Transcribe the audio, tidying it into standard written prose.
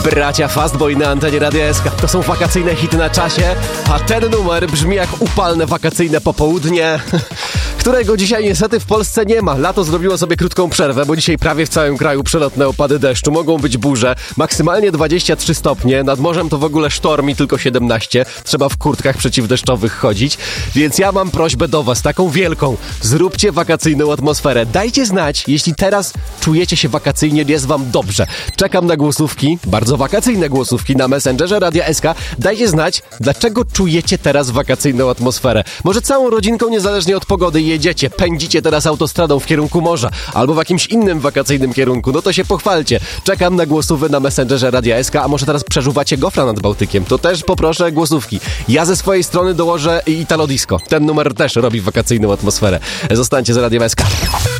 Bracia Fastboy na antenie Radia SK. To są wakacyjne hity na czasie, a ten numer brzmi jak upalne wakacyjne popołudnie, którego dzisiaj niestety w Polsce nie ma. Lato zrobiło sobie krótką przerwę, bo dzisiaj prawie w całym kraju przelotne opady deszczu. Mogą być burze, maksymalnie 23 stopnie, nad morzem to w ogóle sztorm i tylko 17. Trzeba w kurtkach przeciwdeszczowych chodzić. Więc ja mam prośbę do was, taką wielką. Zróbcie wakacyjną atmosferę. Dajcie znać, jeśli teraz czujecie się wakacyjnie, jest wam dobrze. Czekam na głosówki, bardzo wakacyjne głosówki na Messengerze Radia SK. Dajcie znać, dlaczego czujecie teraz wakacyjną atmosferę. Może całą rodzinką, niezależnie od pogody, jedziecie, pędzicie teraz autostradą w kierunku morza albo w jakimś innym wakacyjnym kierunku, no to się pochwalcie. Czekam na głosówy na Messengerze Radia SK, a może teraz przeżuwacie gofra nad Bałtykiem, to też poproszę głosówki. Ja ze swojej strony dołożę Italo Disco. Ten numer też robi wakacyjną atmosferę. Zostańcie z Radiem SK.